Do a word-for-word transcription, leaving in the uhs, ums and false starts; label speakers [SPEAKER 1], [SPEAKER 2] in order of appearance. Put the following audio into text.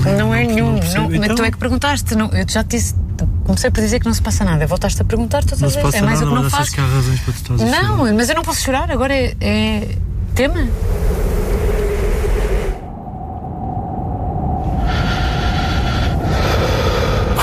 [SPEAKER 1] Não é nenhum.
[SPEAKER 2] percebo.
[SPEAKER 1] Não, mas
[SPEAKER 2] Então?
[SPEAKER 1] tu é que perguntaste. Não, eu já te disse. Comecei por dizer que não se passa nada. Voltaste a perguntar, tu
[SPEAKER 2] Não
[SPEAKER 1] estás
[SPEAKER 2] se
[SPEAKER 1] a ver.
[SPEAKER 2] passa
[SPEAKER 1] É mais
[SPEAKER 2] nada,
[SPEAKER 1] o que não
[SPEAKER 2] mas achas
[SPEAKER 1] faço.
[SPEAKER 2] que há razões para tu estás a chorar?
[SPEAKER 1] Não, mas eu não posso chorar. Agora é, é tema.